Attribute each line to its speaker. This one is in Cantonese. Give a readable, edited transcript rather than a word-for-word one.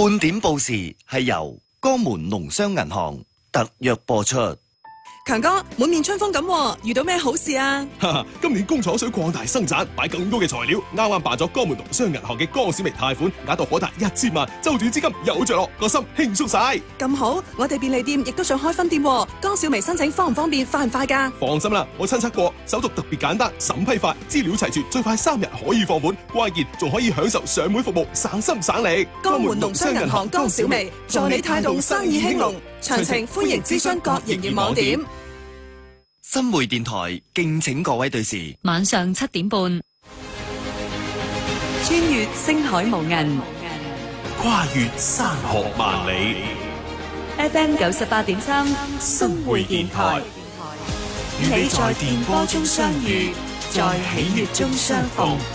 Speaker 1: 半點報時係由江門農商銀行特約播出。
Speaker 2: 強哥，滿面春風咁，遇到咩好事啊？
Speaker 3: 今年工廠想擴大生產，買更多嘅材料，啱啱辦咗江門農商銀行嘅江小微貸款，額度可達1000萬，周轉資金有着落，個心輕鬆晒。
Speaker 2: 咁好，我哋便利店亦都想開分店，江小微申請方唔方便，快唔快㗎？
Speaker 3: 放心啦，我親測過，手續特別簡單，審批快，資料齊全，最快3日可以放款，關鍵仲可以享受上門服務，省心省力。
Speaker 2: 江門農商銀行江小微，助你帶動生意興隆。詳情歡迎諮詢各營業網點。
Speaker 1: 新會電台敬請各位對視，
Speaker 4: 晚上7點半，穿越星海無垠，
Speaker 3: 跨越山河萬里。
Speaker 4: FM 98.3
Speaker 3: 新會電台，與你在電波中相遇，在喜悅中相逢。